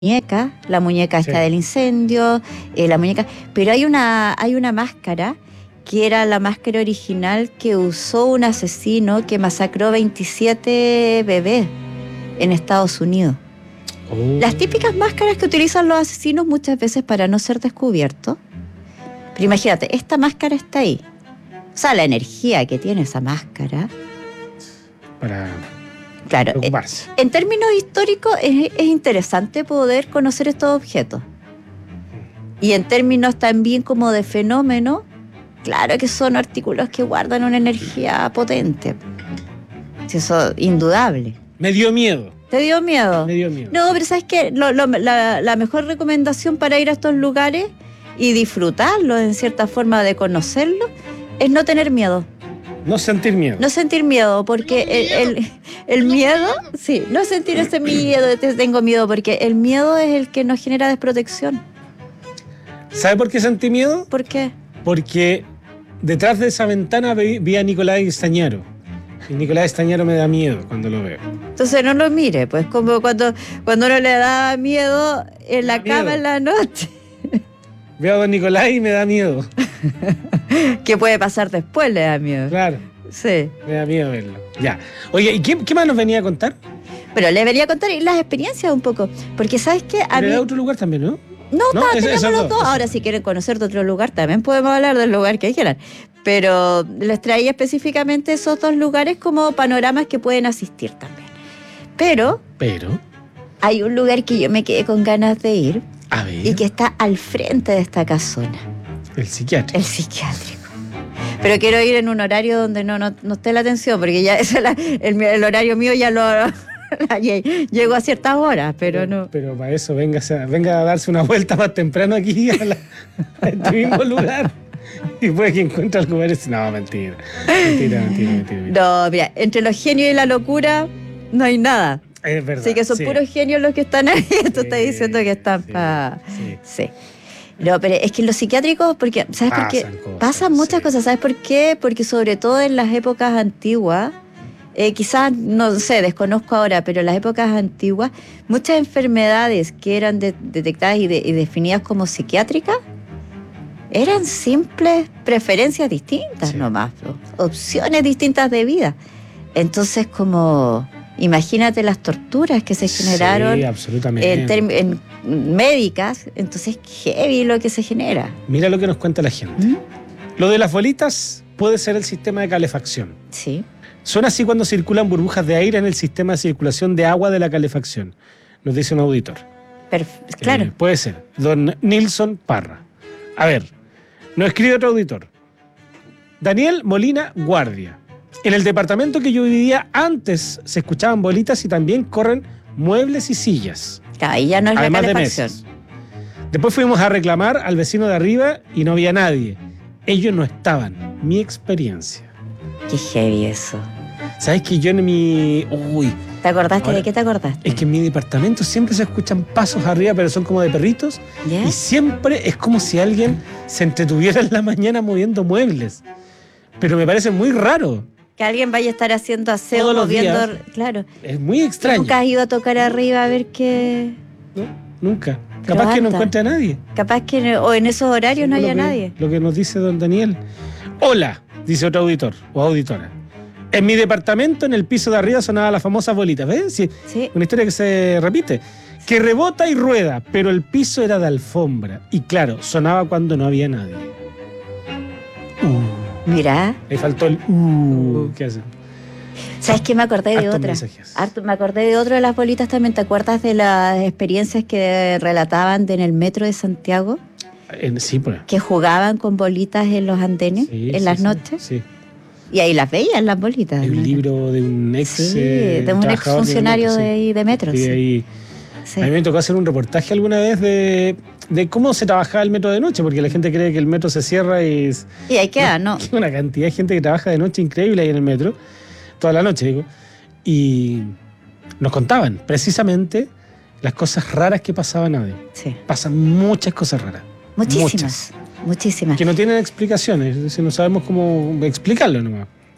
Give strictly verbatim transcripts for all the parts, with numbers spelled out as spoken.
muñeca, la muñeca Sí. esta del incendio, eh, la muñeca, pero hay una, hay una máscara que era la máscara original que usó un asesino que masacró veintisiete bebés en Estados Unidos. Oh. Las típicas máscaras que utilizan los asesinos muchas veces para no ser descubiertos. Pero imagínate, esta máscara está ahí. O sea, la energía que tiene esa máscara. Para Claro, preocuparse. en términos históricos es, es interesante poder conocer estos objetos. Y en términos también como de fenómeno, claro que son artículos que guardan una energía potente. Eso es indudable. Me dio miedo. ¿Te dio miedo? Me dio miedo. No, pero ¿sabes qué? Lo, lo, la, la mejor recomendación para ir a estos lugares y disfrutarlos, en cierta forma de conocerlos, es no tener miedo. No sentir miedo. No sentir miedo, porque el, el, el miedo, sí, no sentir ese miedo, de te tengo miedo, porque el miedo es el que nos genera desprotección. ¿Sabe por qué sentí miedo? ¿Por qué? Porque detrás de esa ventana vi, vi a Nicolás Estañaro. Y Nicolás Estañaro me da miedo cuando lo veo. Entonces no lo mire, pues como cuando, cuando uno le daba miedo en la Miedo. cama en la noche. Veo a don Nicolás y me da miedo. ¿Qué puede pasar después? Le da miedo. Claro, Sí. me da miedo verlo. Ya. Oye, ¿y qué, qué más nos venía a contar? Pero le venía a contar las experiencias un poco, porque ¿sabes qué? A Pero mí... era otro lugar también, ¿no? No, No, está, ese- tenemos esos los dos, dos. esos Ahora, si quieren conocer de otro lugar, también podemos hablar del lugar que quieran. Pero les traía específicamente esos dos lugares como panoramas que pueden asistir también. Pero Pero, hay un lugar que yo me quedé con ganas de ir a ver, y que está al frente de esta casona, el psiquiatra. el psiquiátrico. Pero quiero ir en un horario donde no, no, no esté la atención, porque ya ese es la- el, el horario mío ya lo... Llego a ciertas horas, pero no... Pero para eso venga, a- venga a darse una vuelta más temprano aquí a, la- a este mismo lugar. Y puede que encuentre algo parecido. No, mentira. Mentira, mentira, mentira. mentira. No, mira, entre los genios y la locura no hay nada. Es verdad. Así que son sí. puros genios los que están ahí. Tú estás Sí, diciendo que están sí, para... sí. Sí. No, pero es que en los psiquiátricos, porque, ¿sabes por qué? Pasan cosas, Pasan muchas sí. cosas. ¿Sabes por qué? Porque sobre todo en las épocas antiguas, eh, quizás, no sé, desconozco ahora, pero en las épocas antiguas, muchas enfermedades que eran de- detectadas y, de- y definidas como psiquiátricas, eran simples preferencias distintas Sí. nomás, ¿no? Opciones distintas de vida. Entonces, como, imagínate las torturas que se generaron Sí, absolutamente. en, term- en médicas, entonces heavy lo que se genera. Mira lo que nos cuenta la gente. ¿Mm? Lo de las bolitas puede ser el sistema de calefacción. Sí. Suena así cuando circulan burbujas de aire en el sistema de circulación de agua de la calefacción, nos dice un auditor. Perf- claro. Eh, puede ser. Don Nilson Parra. A ver, nos escribe otro auditor. Daniel Molina Guardia. En el departamento que yo vivía antes se escuchaban bolitas y también corren muebles y sillas, Claro, ahí ya no es además la de calefacción. mesas. Después fuimos a reclamar al vecino de arriba y no había nadie. Ellos no estaban. Mi experiencia. Qué heavy eso. ¿Sabes que yo en mi... Uy, ¿Te acordaste Ahora, de qué te acordaste? es que en mi departamento siempre se escuchan pasos arriba, pero son como de perritos. ¿Ya? Y siempre es como si alguien se entretuviera en la mañana moviendo muebles. Pero me parece muy raro. Que alguien vaya a estar haciendo aseo, Todos los moviendo. días. Claro. Es muy extraño. Nunca has ido a tocar arriba a ver qué. ¿No? Nunca. Pero Capaz que no anda. encuentre a nadie. Capaz que en- o en esos horarios no Lo haya que- nadie. Lo que nos dice don Daniel. Hola, dice otro auditor o auditora. En mi departamento, en el piso de arriba, sonaba la famosa bolita. ¿Ves? Sí, Sí. una historia que se repite. Que rebota y rueda, pero el piso era de alfombra. Y claro, sonaba cuando no había nadie. Uh, Mira. le faltó el uh. ¿Qué hace? ¿Sabes qué? Me acordé de Hartos otra. mensajes. Harto- me acordé de otra de las bolitas también. ¿Te acuerdas de las experiencias que relataban de en el metro de Santiago? En- sí, pues. Que jugaban con bolitas en los andenes Sí, en sí, las sí, noches. Sí. Y ahí las veían las bolitas. Hay un ¿no? libro de un ex. Sí, eh, de un ex trabajador funcionario metro, de, sí. ahí de metro. Sí, Sí. ahí. Sí. A mí me tocó hacer un reportaje alguna vez de, de cómo se trabajaba el metro de noche, porque la gente cree que el metro se cierra y es Y ahí queda, ¿no? hay una cantidad de gente que trabaja de noche increíble ahí en el metro, toda la noche, digo. Y nos contaban precisamente las cosas raras que pasaban ahí. Sí. Pasan muchas cosas raras. Muchísimas. Muchas. Muchísimas. Que no tienen explicaciones, es decir, no sabemos cómo explicarlo nomás.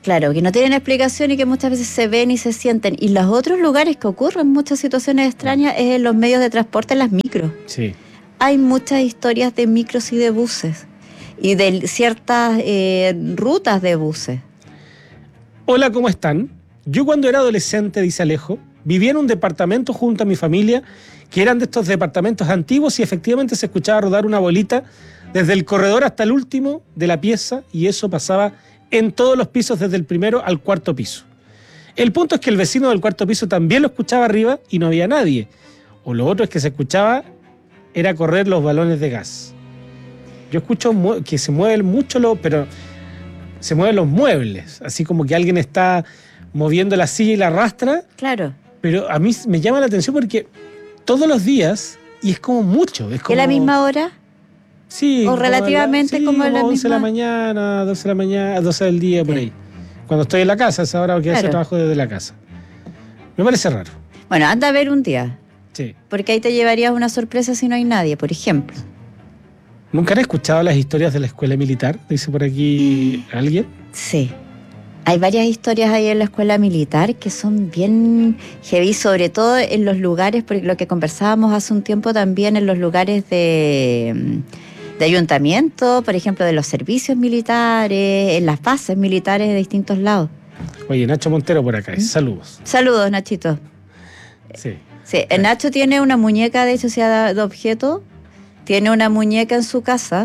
Claro, que no tienen explicación y que muchas veces se ven y se sienten. Y los otros lugares que ocurren muchas situaciones extrañas es en los medios de transporte, en las micros. Sí. Hay muchas historias de micros y de buses y de ciertas eh, rutas de buses. Hola, ¿cómo están? Yo cuando era adolescente, dice Alejo, vivía en un departamento junto a mi familia, que eran de estos departamentos antiguos y efectivamente se escuchaba rodar una bolita desde el corredor hasta el último de la pieza y eso pasaba en todos los pisos desde el primero al cuarto piso. El punto es que el vecino del cuarto piso también lo escuchaba arriba y no había nadie. O lo otro es que se escuchaba era correr los balones de gas. Yo escucho que se mueven mucho los, pero se mueven los muebles, así como que alguien está moviendo la silla y la arrastra. Claro. Pero a mí me llama la atención porque todos los días, y es como mucho. ¿Es como... ¿Es la misma hora? Sí. O relativamente sí, como, como la once de misma. la mañana, doce de la mañana, doce del día, por Sí. ahí. Cuando estoy en la casa, es ahora que Claro. hace trabajo desde la casa. Me parece raro. Bueno, anda a ver un día, Sí. porque ahí te llevarías una sorpresa si no hay nadie, por ejemplo. ¿Nunca han escuchado las historias de la escuela militar? Dice por aquí alguien. Sí. Hay varias historias ahí en la escuela militar que son bien heavy, sobre todo en los lugares, porque lo que conversábamos hace un tiempo también en los lugares de, de ayuntamiento, por ejemplo, de los servicios militares, en las bases militares de distintos lados. Oye, Nacho Montero por acá. Saludos. Saludos, Nachito. Sí. Sí, el Nacho tiene una muñeca, de hecho, sea de objeto, tiene una muñeca en su casa,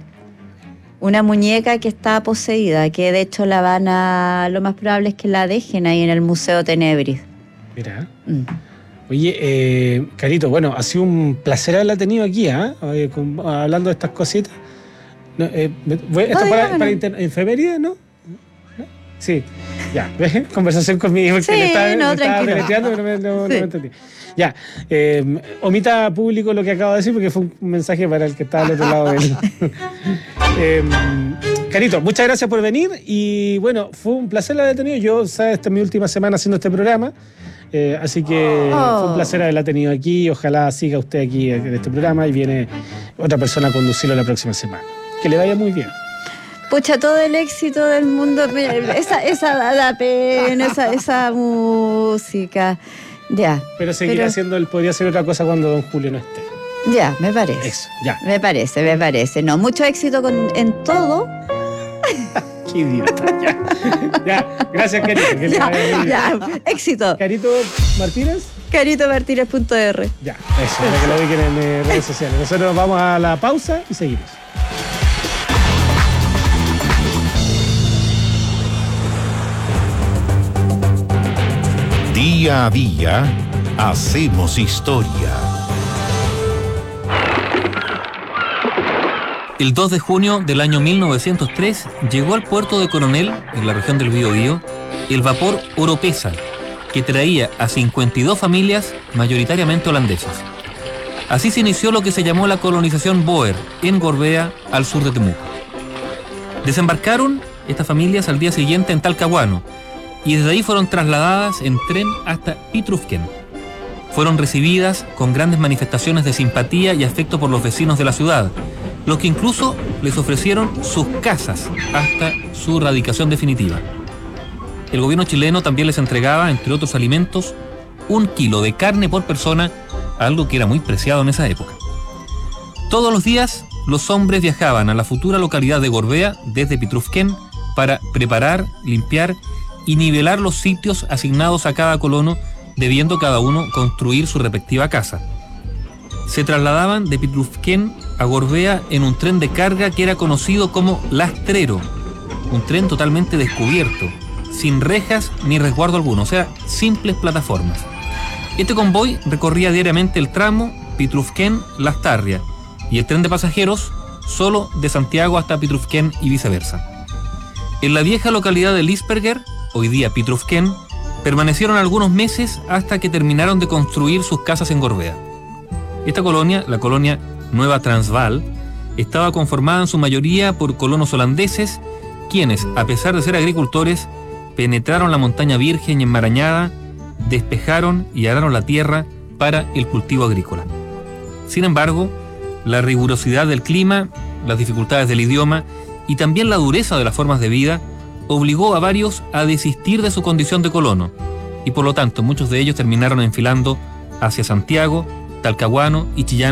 una muñeca que está poseída, que de hecho la van a, lo más probable es que la dejen ahí en el Museo Tenebris. Mira. Mm. Oye, eh, Carito, bueno, ha sido un placer haberla tenido aquí, ¿ah? ¿eh? Hablando de estas cositas. No, eh, voy, ¿Esto No, para, dígame. para inter- enfermería, no? Sí, ya, ¿ves? Conversación con mi hijo que Sí, le estaba, no, me estaba tranquilo. deletreando, pero no, no, no Sí. me entendí. Ya, eh, omita público lo que acabo de decir porque fue un mensaje para el que estaba al otro lado del... eh, Carito, muchas gracias por venir y bueno, fue un placer haberla tenido. Yo, sabes, esta es mi última semana haciendo este programa, eh, así que Oh. fue un placer haberla tenido aquí. Ojalá siga usted aquí en este programa y viene otra persona a conducirlo la próxima semana. Que le vaya muy bien. Pucha, todo el éxito del mundo, esa, esa da, da pena, esa, esa música. Ya. Pero seguirá Pero- haciendo, él podría hacer otra cosa cuando don Julio no esté. Ya, me parece. Eso, ya. Me parece, me parece. No, mucho éxito con, en todo. Qué idiota. Ya, ya. Gracias, Carito. Que le Ya, vaya muy bien. ya, éxito. Carito Martínez. carito martínez punto r. Ya, eso, para que lo ubiquen en eh, redes sociales. Nosotros vamos a la pausa y seguimos. Día a día hacemos historia. El dos de junio del año mil novecientos tres llegó al puerto de Coronel, en la región del Biobío, el vapor Oropesa, que traía a cincuenta y dos familias mayoritariamente holandesas. Así se inició lo que se llamó la colonización Boer, en Gorbea, al sur de Temuco. Desembarcaron estas familias al día siguiente en Talcahuano, y desde ahí fueron trasladadas en tren hasta Pitrufken. Fueron recibidas con grandes manifestaciones de simpatía y afecto por los vecinos de la ciudad, los que incluso les ofrecieron sus casas hasta su radicación definitiva. El gobierno chileno también les entregaba, entre otros alimentos, un kilo de carne por persona, algo que era muy preciado en esa época. Todos los días, los hombres viajaban a la futura localidad de Gorbea desde Pitrufken para preparar, limpiar y nivelar los sitios asignados a cada colono, debiendo cada uno construir su respectiva casa. Se trasladaban de Pitrufken a Gorbea en un tren de carga que era conocido como Lastrero, un tren totalmente descubierto, sin rejas ni resguardo alguno, o sea, simples plataformas. Este convoy recorría diariamente el tramo Pitrufken-Lastarria y el tren de pasajeros solo de Santiago hasta Pitrufken y viceversa. En la vieja localidad de Lisperger, hoy día Pitrufken, permanecieron algunos meses hasta que terminaron de construir sus casas en Gorbea. Esta colonia, la colonia Nueva Transvaal, estaba conformada en su mayoría por colonos holandeses, quienes, a pesar de ser agricultores, penetraron la montaña virgen y enmarañada, despejaron y araron la tierra para el cultivo agrícola. Sin embargo, la rigurosidad del clima, las dificultades del idioma y también la dureza de las formas de vida obligó a varios a desistir de su condición de colono, y por lo tanto muchos de ellos terminaron enfilando hacia Santiago, Talcahuano y Chillán